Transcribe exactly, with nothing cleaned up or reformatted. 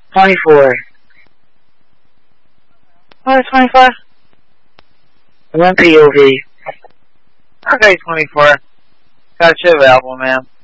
twenty-four. Oh, twenty-four? One P O V. Okay, twenty-four. Got you available, man.